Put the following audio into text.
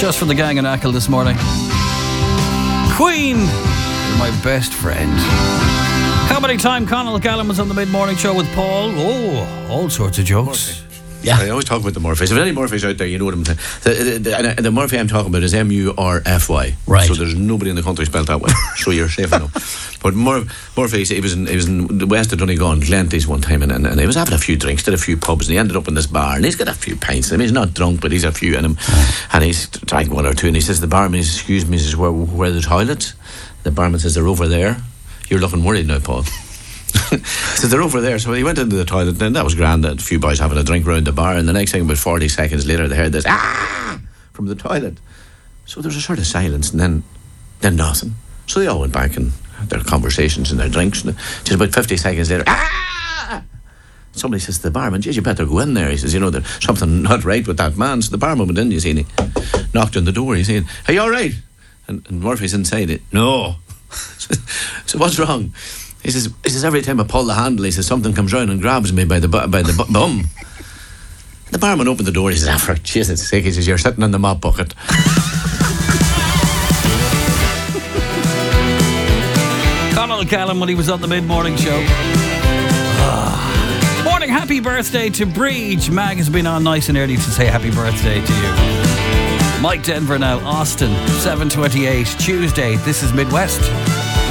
Just for the gang in Achill this morning. Queen, you're my best friend. Comedy time. Conal Gallen was on the mid-morning show with Paul. Oh, all sorts of jokes. Yeah, I always talk about the Murphys. If there are any Murphys out there, you know what I'm saying. The Murphy I'm talking about is Murfy. Right. So there's nobody in the country spelled that way. So you're safe enough. But Murphy, he was in the west of Donegal, Glenties one time, and he was having a few drinks, did a few pubs, and he ended up in this bar, and he's got a few pints. I mean, he's not drunk, but he's a few in him. And he's drank one or two, and he says to the barman, he says, excuse me, he says, where are the toilets? The barman says, they're over there. You're looking worried now, Paul. So they're over there. So he went into the toilet, and that was grand. A few boys having a drink round the bar, and the next thing, about 40 seconds later, they heard this from the toilet. So there was a sort of silence, and then nothing. So they all went back and had their conversations and their drinks. And just about 50 seconds later, somebody says to the barman, geez, you better go in there. He says, you know, there's something not right with that man. So the barman went in, you see, and he knocked on the door. He's saying, are you all right? And Murphy's inside it. No. So what's wrong? He says, every time I pull the handle, he says, something comes round and grabs me by the bum. The barman opened the door. He says, for Jesus' sake, he says, you're sitting in the mop bucket. Conal Gallen when he was on the mid-morning show. Morning, happy birthday to Breach. Mag has been on nice and early to say happy birthday to you. Mike Denver now, Austin, 7:28, Tuesday. This is Midwest.